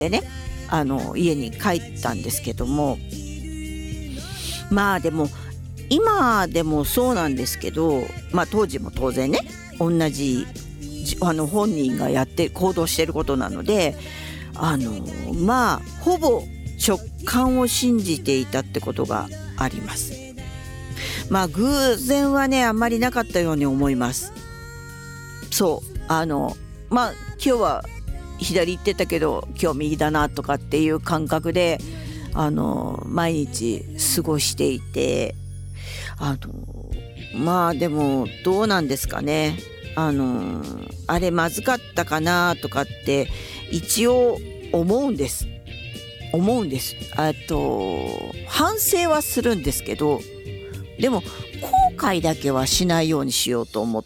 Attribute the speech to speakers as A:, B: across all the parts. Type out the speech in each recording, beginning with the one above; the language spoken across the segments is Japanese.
A: でね家に帰ったんですけども、まあでも今でもそうなんですけど、当時も当然ね同じ本人がやって行動していることなのでほぼ直感を信じていたってことがあります。偶然はねあんまりなかったように思います。そう今日は左行ってたけど今日右だなとかっていう感覚で毎日過ごしていて、でもどうなんですかね、あれまずかったかなとかって一応思うんです。反省はするんですけど、でも後悔だけはしないようにしようと思って、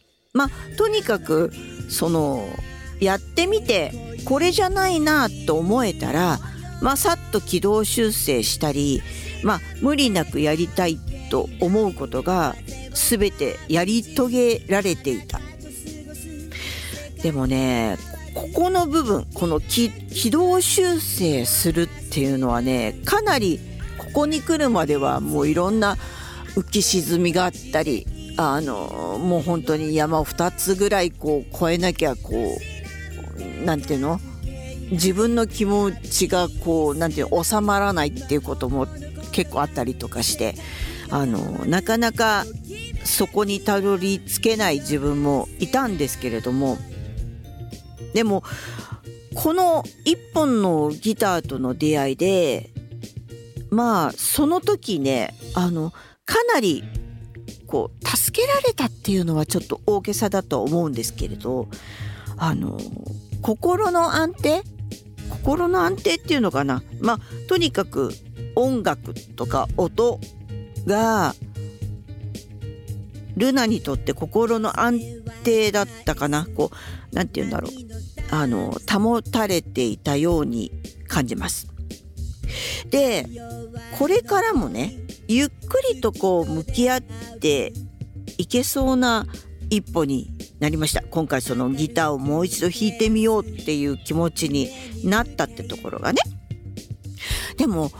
A: とにかくやってみてこれじゃないなと思えたら、さっと軌道修正したり、無理なくやりたいと思うことが全てやり遂げられていた。でもねここの部分、この軌道修正するっていうのはね、かなりここに来るまではもういろんな浮き沈みがあったり、もう本当に山を2つぐらい越えなきゃなんていうの、自分の気持ちがなんていうの収まらないっていうことも結構あったりとかして、なかなかそこにたどり着けない自分もいたんですけれども、でもこの一本のギターとの出会いでその時ねかなり助けられたっていうのはちょっと大げさだと思うんですけれど、心の安定っていうのかな、とにかく音楽とか音がルナにとって心の安定だったかな、なんていうんだろう、保たれていたように感じます。でこれからもねゆっくりと向き合っていけそうな一歩になりました。今回そのギターをもう一度弾いてみようっていう気持ちになったってところがね、でも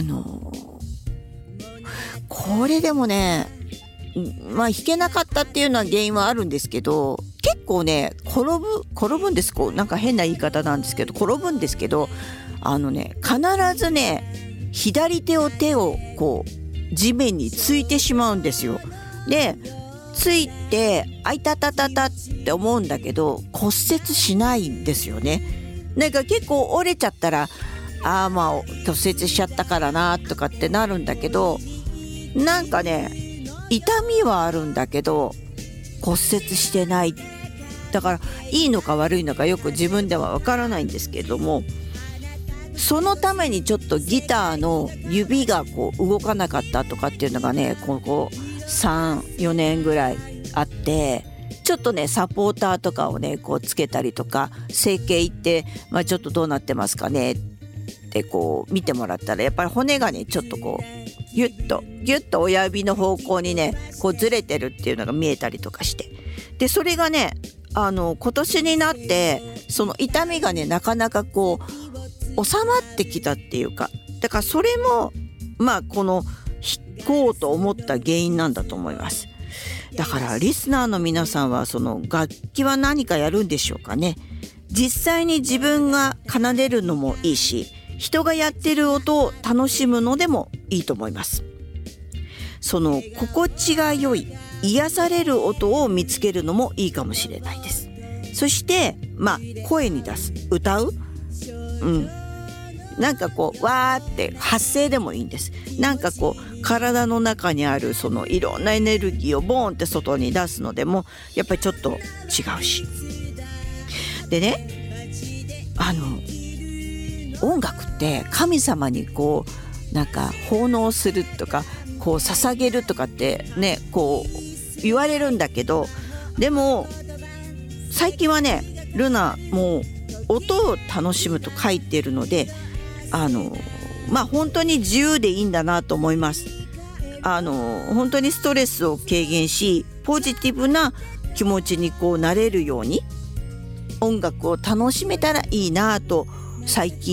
A: これでもね弾けなかったっていうのは原因はあるんですけど、結構ね転ぶんです。なんか変な言い方なんですけど転ぶんですけど、必ずね左手を地面についてしまうんですよ。でついてあいたたたたって思うんだけど骨折しないんですよね。なんか結構折れちゃったら骨折しちゃったからなとかってなるんだけど、なんかね痛みはあるんだけど骨折してない。だからいいのか悪いのかよく自分ではわからないんですけれども、そのためにちょっとギターの指が動かなかったとかっていうのがねここ 3,4 年ぐらいあって、ちょっとねサポーターとかをねつけたりとか整形行って、ちょっとどうなってますかねって見てもらったら、やっぱり骨がねちょっとギュッと親指の方向にねずれてるっていうのが見えたりとかして、でそれがね今年になってその痛みがねなかなか収まってきたっていうか、だからそれもこの弾こうと思った原因なんだと思います。だからリスナーの皆さんはその楽器は何かやるんでしょうかね。実際に自分が奏でるのもいいし、人がやってる音を楽しむのでもいいと思います。その心地が良い癒される音を見つけるのもいいかもしれないです。そして声に出す、歌う、なんかわーって発声でもいいんです。なんか体の中にあるそのいろんなエネルギーをボーンって外に出すのでもやっぱりちょっと違うし。でね音楽って神様になんか奉納するとか捧げるとかってね言われるんだけど、でも最近はねルナもう音を楽しむと書いているので本当に自由でいいんだなと思います。本当にストレスを軽減しポジティブな気持ちになれるように音楽を楽しめたらいいなと最近